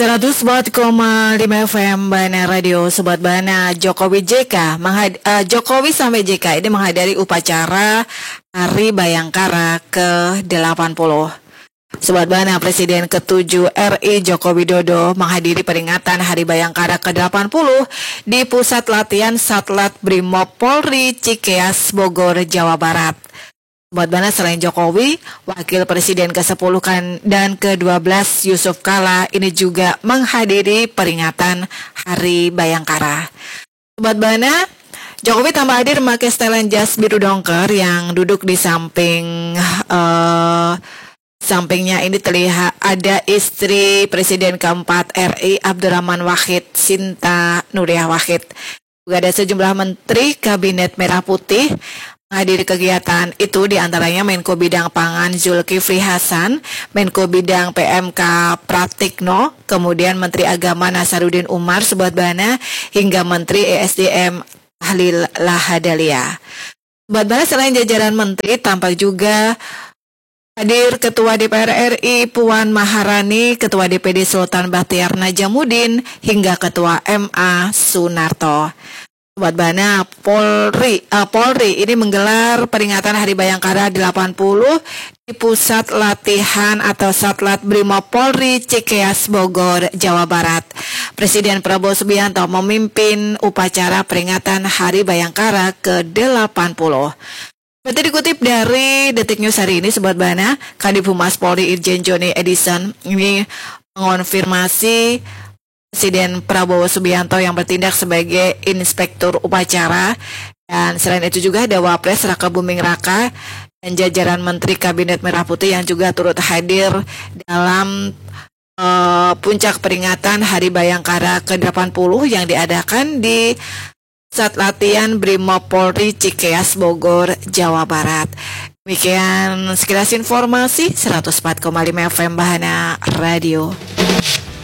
104,5 FM Bana Radio. Sobat Bana, Jokowi sampai JK ini menghadiri upacara Hari Bayangkara ke-80. Sobat Bana, Presiden ke-7 RI Joko Widodo menghadiri peringatan Hari Bayangkara ke-80 di Pusat Latihan Satlat Brimob Polri Cikeas, Bogor, Jawa Barat. Sobat Bana, selain Jokowi, Wakil Presiden ke-10 dan ke-12 Yusuf Kala ini juga menghadiri peringatan Hari Bayangkara. Sobat Bana, Jokowi tambah hadir memakai setelan jas biru dongker yang duduk di sampingnya ini terlihat ada istri Presiden keempat RI Abdurrahman Wahid, Sinta Nuriyah Wahid. Juga ada sejumlah menteri Kabinet Merah Putih menghadiri kegiatan itu, diantaranya Menko Bidang Pangan Zulkifli Hasan, Menko Bidang PMK Pratikno, kemudian Menteri Agama Nasaruddin Umar, Sobat Bana, hingga Menteri ESDM Halil Lahadalia. Sobat Bana, selain jajaran menteri, tampak juga hadir Ketua DPR RI Puan Maharani, Ketua DPD Sultan Bahtiar Najamuddin, hingga Ketua MA Sunarto. Sobat Bana, Polri ini menggelar peringatan Hari Bayangkara 80 di Pusat Latihan atau Satlat Brimob Polri Cikeas, Bogor, Jawa Barat. Presiden Prabowo Subianto memimpin upacara peringatan Hari Bayangkara ke-80. Seperti dikutip dari Detik News hari ini, Sobat Bana, Kadif Humas Polri Irjen Joni Edison ini mengonfirmasi Presiden Prabowo Subianto yang bertindak sebagai inspektur upacara, dan selain itu juga ada Wapres Raka Buming Raka dan jajaran Menteri Kabinet Merah Putih yang juga turut hadir dalam puncak peringatan Hari Bayangkara ke-80 yang diadakan di Pusat Latihan Brimob Polri Cikeas, Bogor, Jawa Barat. Demikian sekilas informasi 104,5 FM Bahana Radio.